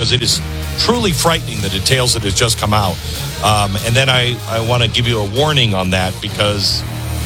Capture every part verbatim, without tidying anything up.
because it is truly frightening, the details that has just come out. Um, and then I, I want to give you a warning on that, because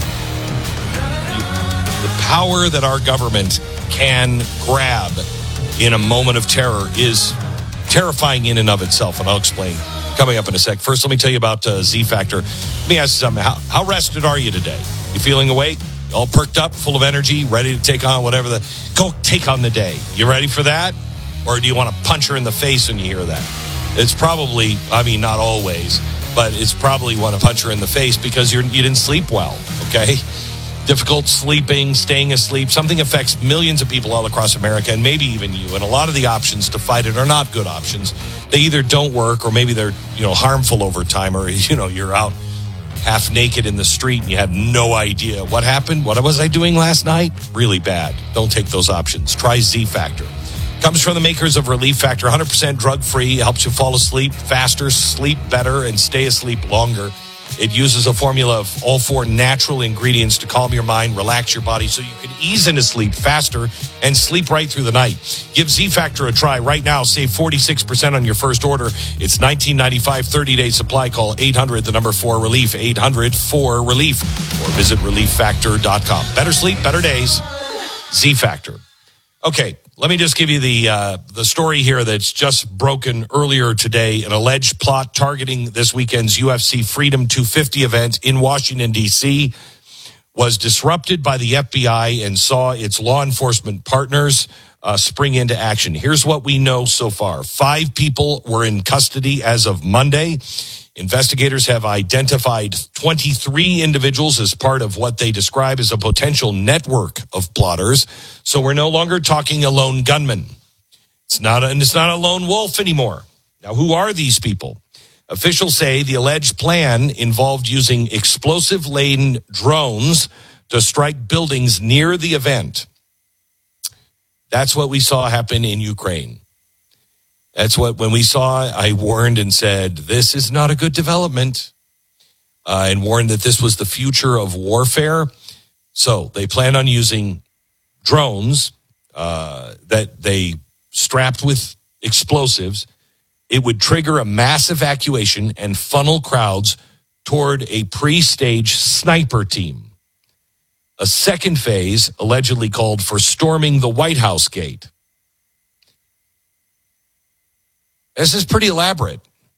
the power that our government can grab in a moment of terror is terrifying in and of itself, and I'll explain coming up in a sec. First, let me tell you about uh, Z Factor. Let me ask you something. How, how rested are you today? You feeling awake? All perked up, full of energy, ready to take on whatever the... Go take on the day. You ready for that? Or do you want to punch her in the face when you hear that? It's probably, I mean, not always, but it's probably want to punch her in the face because you're, you didn't sleep well, okay? Difficult sleeping, staying asleep, something affects millions of people all across America, and maybe even you. And a lot of the options to fight it are not good options. They either don't work, or maybe they're, you know, harmful over time, or, you know, you're out half naked in the street and you have no idea what happened. What was I doing last night? Really bad. Don't take those options. Try Z Factor. Comes from the makers of Relief Factor. one hundred percent drug-free. Helps you fall asleep faster, sleep better, and stay asleep longer. It uses a formula of all four natural ingredients to calm your mind, relax your body, so you can ease into sleep faster and sleep right through the night. Give Z Factor a try right now. Save forty-six percent on your first order. It's nineteen ninety-five, thirty-day supply. Call eight hundred, the number four, relief, eight hundred, four, relief, or visit relief factor dot com. Better sleep, better days. Z Factor. Okay, let me just give you the uh, the story here that's just broken earlier today. An alleged plot targeting this weekend's U F C Freedom two fifty event in Washington, D C was disrupted by the F B I and saw its law enforcement partners uh, spring into action. Here's what we know so far. Five people were in custody as of Monday. Investigators have identified twenty-three individuals as part of what they describe as a potential network of plotters. So we're no longer talking a lone gunman. It's not a, and it's not a lone wolf anymore. Now, who are these people? Officials say the alleged plan involved using explosive-laden drones to strike buildings near the event. That's what we saw happen in Ukraine. That's what, when we saw, I warned and said, this is not a good development, uh, and warned that this was the future of warfare. So they plan on using drones uh, that they strapped with explosives. It would trigger a mass evacuation and funnel crowds toward a pre-staged sniper team. A second phase allegedly called for storming the White House gate. This is pretty elaborate.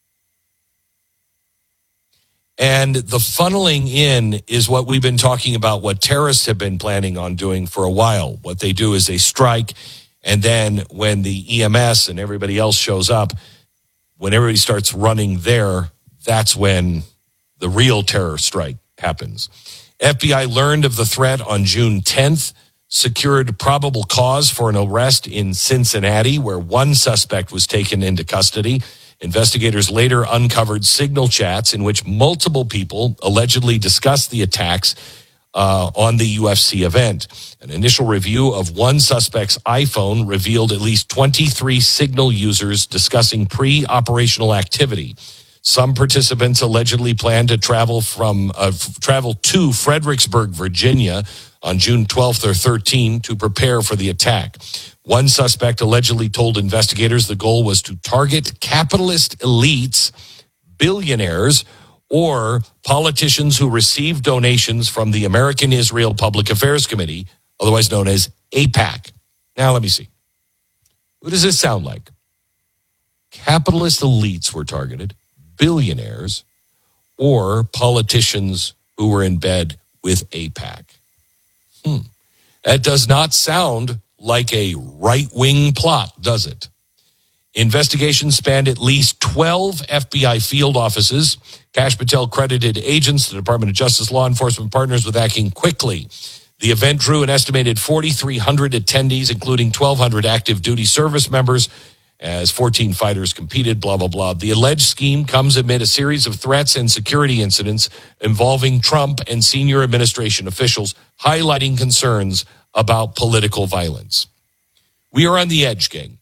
And the funneling in is what we've been talking about, what terrorists have been planning on doing for a while. What they do is they strike, and then when the E M S and everybody else shows up, when everybody starts running there, that's when the real terror strike happens. F B I learned of the threat on June tenth. Secured probable cause for an arrest in Cincinnati, where one suspect was taken into custody. Investigators later uncovered signal chats in which multiple people allegedly discussed the attacks uh, on the U F C event. An initial review of one suspect's iPhone revealed at least twenty-three signal users discussing pre-operational activity. Some participants allegedly planned to travel from uh, travel to Fredericksburg, Virginia, on June twelfth or thirteenth to prepare for the attack. One suspect allegedly told investigators the goal was to target capitalist elites, billionaires, or politicians who received donations from the American Israel Public Affairs Committee, otherwise known as AIPAC. Now, let me see. What does this sound like? Capitalist elites were targeted, billionaires, or politicians who were in bed with AIPAC. Hmm. That does not sound like a right-wing plot, does it? Investigations spanned at least twelve F B I field offices. Kash Patel credited agents, the Department of Justice law enforcement partners, with acting quickly. The event drew an estimated forty-three hundred attendees, including twelve hundred active duty service members, as fourteen fighters competed, blah, blah, blah. The alleged scheme comes amid a series of threats and security incidents involving Trump and senior administration officials, highlighting concerns about political violence. We are on the edge, gang.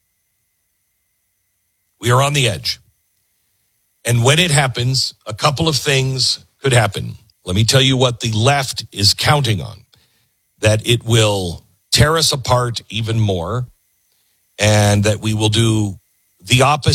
We are on the edge. And when it happens, a couple of things could happen. Let me tell you what the left is counting on. That it will tear us apart even more, and that we will do the opposite